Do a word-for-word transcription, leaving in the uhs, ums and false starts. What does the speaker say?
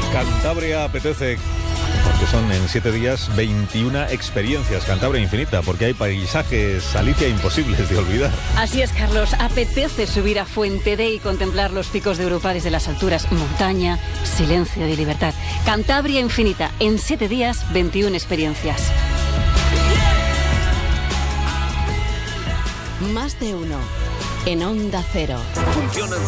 Cantabria apetece, porque son en siete días veintiuna experiencias. Cantabria infinita, porque hay paisajes, Alicia, imposibles de olvidar. Así es, Carlos. Apetece subir a Fuente D y contemplar los picos de Europa desde las alturas. Montaña, silencio y libertad. Cantabria infinita. En siete días, veintiuna experiencias. Más de uno. En Onda Cero. Funcionan